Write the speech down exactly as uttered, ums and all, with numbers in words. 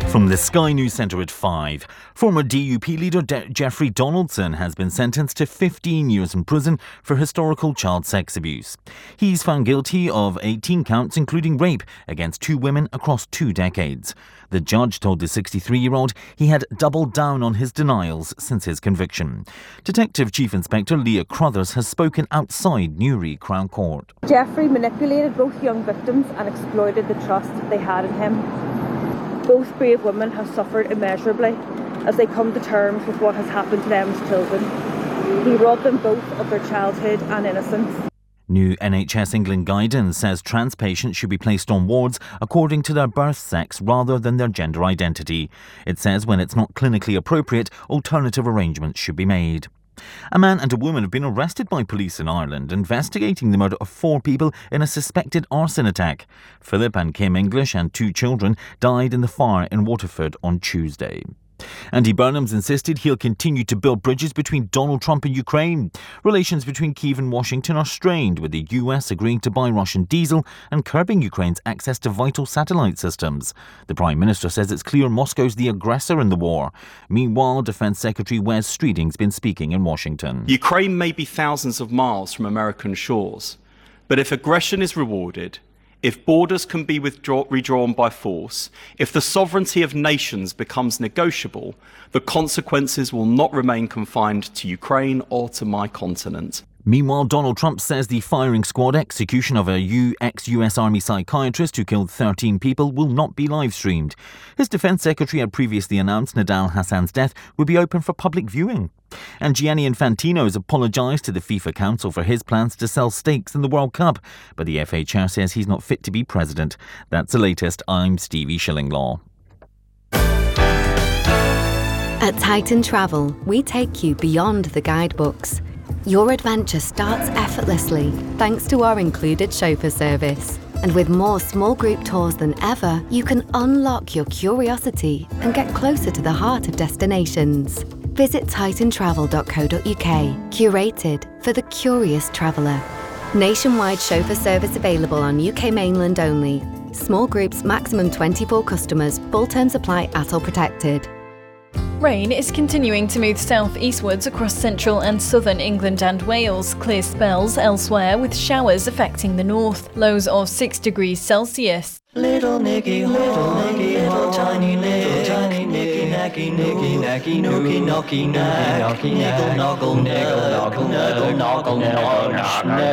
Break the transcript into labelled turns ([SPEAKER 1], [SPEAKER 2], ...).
[SPEAKER 1] From the Sky News Centre at five, former D U P leader De- Jeffrey Donaldson has been sentenced to fifteen years in prison for historical child sex abuse. He's found guilty of eighteen counts, including rape, against two women across two decades. The judge told the sixty-three-year-old he had doubled down on his denials since his conviction. Detective Chief Inspector Leah Crothers has spoken outside Newry Crown Court.
[SPEAKER 2] Jeffrey manipulated both young victims and exploited the trust they had in him. Both brave women have suffered immeasurably as they come to terms with what has happened to them as children. He robbed them both of their childhood and innocence.
[SPEAKER 1] New N H S England guidance says trans patients should be placed on wards according to their birth sex rather than their gender identity. It says when it's not clinically appropriate, alternative arrangements should be made. A man and a woman have been arrested by police in Ireland investigating the murder of four people in a suspected arson attack. Philip and Kim English and two children died in the fire in Waterford on Tuesday. Andy Burnham's insisted he'll continue to build bridges between Donald Trump and Ukraine. Relations between Kyiv and Washington are strained, with the U S agreeing to buy Russian diesel and curbing Ukraine's access to vital satellite systems. The Prime Minister says it's clear Moscow's the aggressor in the war. Meanwhile, Defence Secretary Wes Streeting's been speaking in Washington.
[SPEAKER 3] Ukraine may be thousands of miles from American shores, but if aggression is rewarded, if borders can be withdraw- redrawn by force, if the sovereignty of nations becomes negotiable, the consequences will not remain confined to Ukraine or to my continent.
[SPEAKER 1] Meanwhile, Donald Trump says the firing squad execution of a ex-U S Army psychiatrist who killed thirteen people will not be live-streamed. His defence secretary had previously announced Nidal Hassan's death would be open for public viewing. And Gianni Infantino has apologised to the FIFA Council for his plans to sell stakes in the World Cup, but the F A chair says he's not fit to be president. That's the latest. I'm Stevie Shillinglaw.
[SPEAKER 4] At Titan Travel, we take you beyond the guidebooks. Your adventure starts effortlessly thanks to our included chauffeur service. And with more small group tours than ever, you can unlock your curiosity and get closer to the heart of destinations. Visit titan travel dot co dot uk, curated for the curious traveller. Nationwide chauffeur service available on U K mainland only. Small groups, maximum twenty-four customers. Full terms apply at all protected.
[SPEAKER 5] Rain is continuing to move south-eastwards across central and southern England and Wales. Clear spells elsewhere with showers affecting the north. Lows of six degrees Celsius.
[SPEAKER 6] Little Nicky, little Nicky, little tiny, little tiny Nicky, nacky, nicky, nacky, nookie, knocky, knack, niggle, noggle, niggle, noggle, niggle, noggle, noggle,